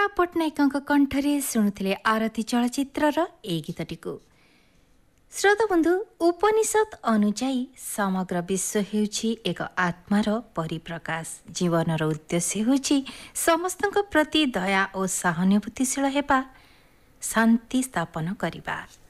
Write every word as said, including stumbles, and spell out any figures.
पट्टनायक कंठरे शुणुले आरती चलचित्रर ए गीतटिकु। श्रोता बंधु, उपनिषद अनुଯାयୀ समग्र विश्व हेउछि एक आत्मार परिप्रकाश। जीवनर उद्देश्य हेउछि समस्तଙ୍କ प्रति दया और सहानुभूतिशील हेबा, शांति स्थापन करिबा।